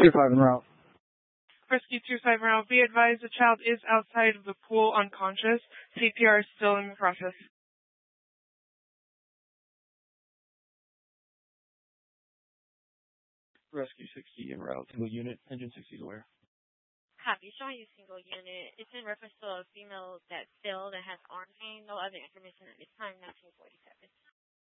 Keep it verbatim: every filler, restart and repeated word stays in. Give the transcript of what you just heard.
two five en route. Rescue two five en route. Be advised the child is outside of the pool unconscious. C P R is still in the process. Rescue sixty en route. Single unit. Engine sixty is aware. Copy. Showing you single unit. It's in reference to a female that fell that has arm pain. No other information at this time. nineteen forty-seven.